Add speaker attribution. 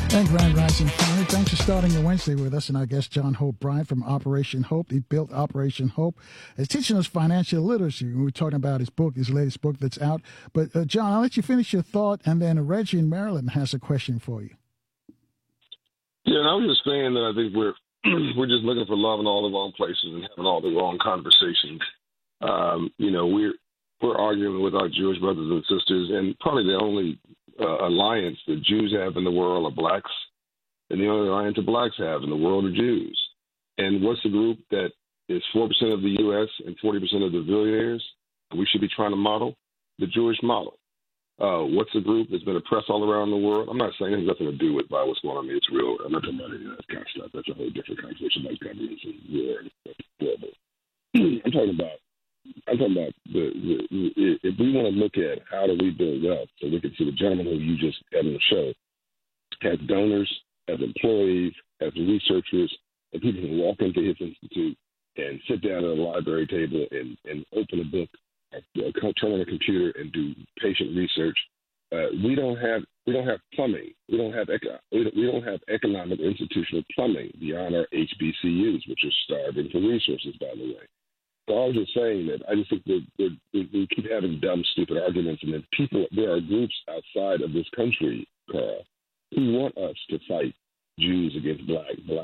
Speaker 1: And Grand Rising family, thanks for starting your Wednesday with us and our guest John Hope Bryant from Operation Hope. He built Operation Hope. He's teaching us financial literacy. We were talking about his book, his latest book that's out. But John, I'll let you finish your thought, and then Reggie in Maryland has a question for you.
Speaker 2: Yeah, and I was just saying that I think we're just looking for love in all the wrong places and having all the wrong conversations. We're arguing with our Jewish brothers and sisters, and probably the only alliance that Jews have in the world are blacks, and the only alliance that blacks have in the world are Jews. And what's the group that is 4% of the U.S. and 40% of the billionaires? We should be trying to model the Jewish model. What's the group that's been oppressed all around the world? I'm not saying it has nothing to do with what's going on in Israel. I'm not talking about any of that kind of stuff. That's a whole different conversation about governments and war and stuff. I'm talking about if we want to look at how to rebuild wealth, so we can see the gentleman who you just had on the show has donors, has employees, has researchers, and people can walk into his institute and sit down at a library table and open a book, turn on a computer and do patient research. We don't have plumbing. We don't have economic institutional plumbing beyond our HBCUs, which are starving for resources, by the way. So I was just saying that I just think that we keep having dumb, stupid arguments, and that there are groups outside of this country, Carl, who want us to fight Jews against black